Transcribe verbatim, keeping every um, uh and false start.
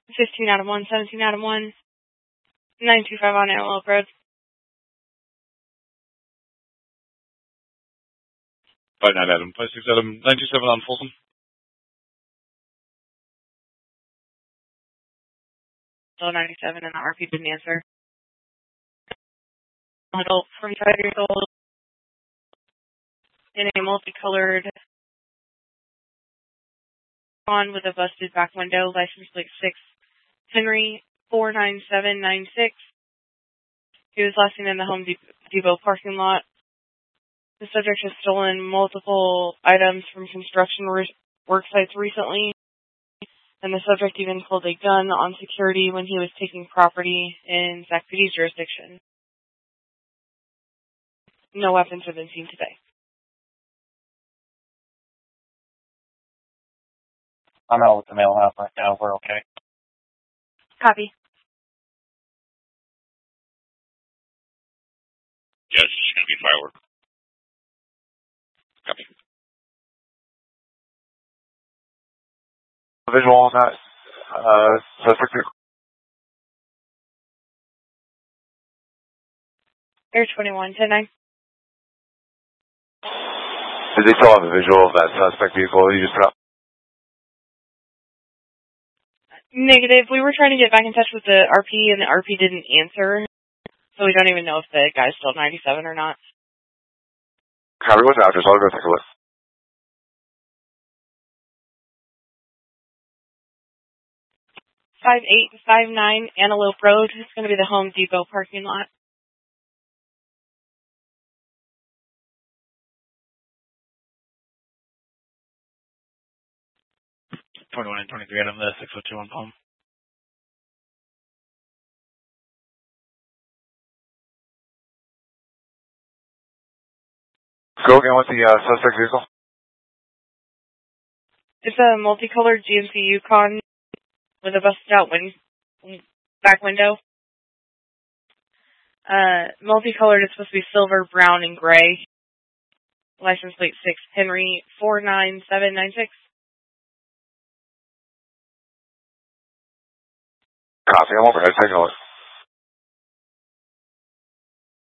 fifteen Adam one, seventeen Adam one, nine two five on Antelope Road. five nine Adam, five six Adam, nine two seven on Folsom. Still ninety-seven, and the R P didn't answer. Adult, forty-five years old, in a multicolored on with a busted back window, license plate six, Henry four nine seven nine six. He was last seen in the Home Depot parking lot. The subject has stolen multiple items from construction work sites recently, and the subject even pulled a gun on security when he was taking property in Sac P D's jurisdiction. No weapons have been seen today. I'm out with the mail house right now. We're okay. Copy. Yes, it's going to be firework. Copy. Visual on that. Uh, suspect. Air twenty-one, ten nine. Did they still have a visual of that suspect vehicle you just put up? Negative. We were trying to get back in touch with the R P, and the R P didn't answer, so we don't even know if the guy's still ninety-seven or not. Copy, what's the address? I'll go take a look. five eight five nine Antelope Road. It's going to be the Home Depot parking lot. twenty-one and twenty-three Adam, the six oh two on Palm. Go again with the uh, suspect vehicle. It's a multicolored G M C Yukon with a busted out win back window. Uh, multicolored, it's supposed to be silver, brown, and gray. License plate six, Henry four nine seven nine six. Copy, I'm overhead. Taking a look.